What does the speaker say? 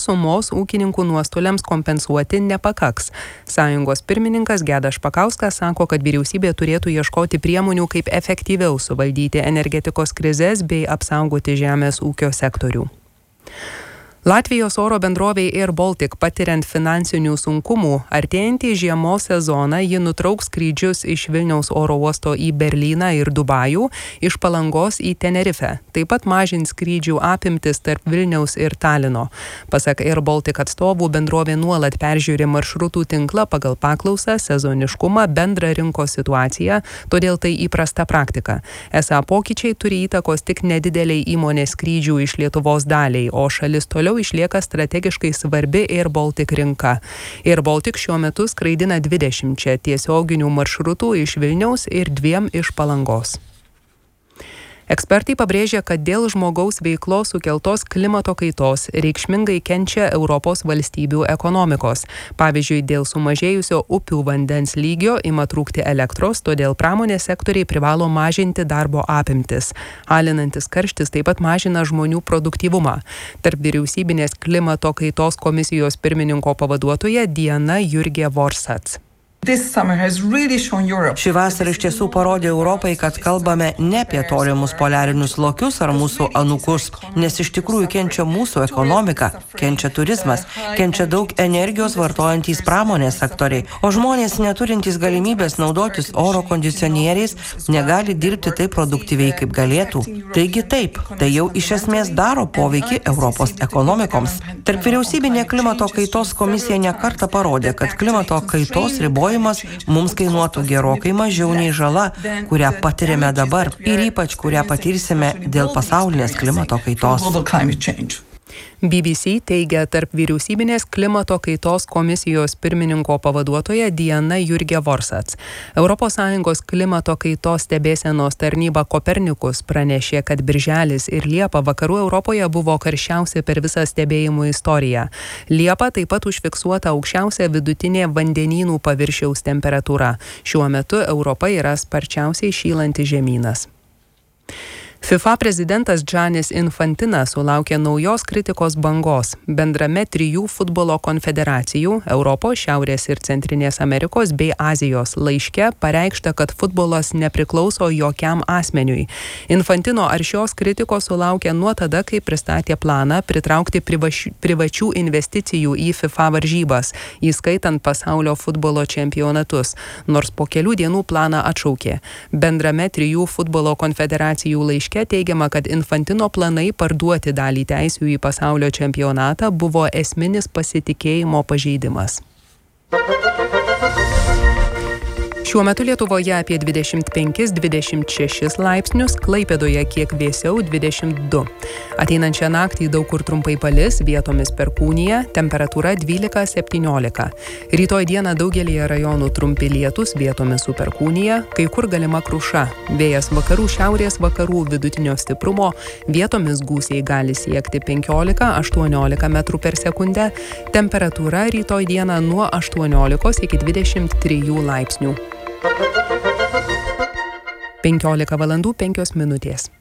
sumos ūkininkų nuostoliams kompensuoti nepakaks. Sąjungos pirmininkas Gedas Špakauskas sako, kad vyriausybė turėtų ieškoti priemonių, kaip efektyviau suvaldyti energetikos krizes bei apsaugoti žemės ūkio sektorių. Latvijos oro bendrovei Air Baltic patiriant finansinių sunkumų, artėjantį žiemos sezoną ji nutrauks skrydžius iš Vilniaus oro uosto į Berlyną ir Dubajų, iš Palangos į Tenerifę. Taip pat mažins skrydžių apimtis tarp Vilniaus ir Talino. Pasak Air Baltic atstovų, bendrovė nuolat peržiūri maršrutų tinklą pagal paklausą, sezoniškumą, bendrą rinkos situaciją, todėl tai įprasta praktika. Esą pokyčiai turi įtakos tik nedideliai įmonės skrydžių iš Lietuvos daliai, o šalis toliau išlieka strategiškai svarbi Air Baltic rinka. Air Baltic šiuo metu skraidina 20 tiesioginių maršrutų iš Vilniaus ir 2 iš Palangos. Ekspertai pabrėžia, kad dėl žmogaus veiklos sukeltos klimato kaitos reikšmingai kenčia Europos valstybių ekonomikos. Pavyzdžiui, dėl sumažėjusio upių vandens lygio ima trūkti elektros, todėl pramonės sektoriai privalo mažinti darbo apimtis. Alinantis karštis taip pat mažina žmonių produktyvumą. Tarp vyriausybinės klimato kaitos komisijos pirmininko pavaduotoja Diana Jurgė Vorsats. Ši vasara iš tiesų parodė Europai, kad kalbame ne apie tolimus poliarinius lokius ar mūsų anūkus, nes iš tikrųjų kenčia mūsų ekonomika, kenčia turizmas, kenčia daug energijos vartojantys pramonės sektoriai, o žmonės neturintys galimybės naudotis oro kondicionieriais negali dirbti taip produktyviai, kaip galėtų. Taigi taip, tai jau iš esmės daro poveikį Europos ekonomikoms. Tarp vyriausybinė klimato kaitos komisija nekartą parodė, kad klimato kaitos ribojimas mums kainuotų gerokai mažiau nei žala, kurią patiriame dabar ir ypač kurią patirsime dėl pasaulinės klimato kaitos. BBC teigia tarp vyriausybinės klimato kaitos komisijos pirmininko pavaduotoja Diana Jurgė Vorsats. ES klimato kaitos stebėsenos tarnyba Kopernikus pranešė, kad birželis ir liepa vakarų Europoje buvo karščiausia per visą stebėjimų istoriją. Liepa taip pat užfiksuota aukščiausia vidutinė vandenynų paviršiaus temperatūra. Šiuo metu Europa yra sparčiausiai šylantis žemynas. FIFA prezidentas Giannis Infantinas sulaukė naujos kritikos bangos. Bendrame 3 futbolo konfederacijų – Europos, Šiaurės ir Centrinės Amerikos bei Azijos laiške pareikšta, kad futbolas nepriklauso jokiam asmeniui. Infantino aršios kritikos sulaukė nuo tada, kai pristatė planą pritraukti privačių investicijų į FIFA varžybas, įskaitant pasaulio futbolo čempionatus, nors po kelių dienų planą atšaukė. Bendrame 3 futbolo konfederacijų laiške teigiama, kad Infantino planai parduoti dalį teisių į pasaulio čempionatą buvo esminis pasitikėjimo pažeidimas. Šiuo metu Lietuvoje apie 25-26 laipsnius, Klaipėdoje kiek vėsiau 22. Ateinančią naktį daug kur trumpai palis, vietomis perkūnija, temperatūra 12-17. Rytoj dieną daugelyje rajonų trumpi lietus, vietomis su perkūnija, kai kur galima kruša. Vėjas vakarų šiaurės vakarų vidutinio stiprumo, vietomis gūsiai gali siekti 15-18 metrų per sekundę. Temperatūra rytoj dieną nuo 18 iki 23 laipsnių. 15 valandų 5 minutės.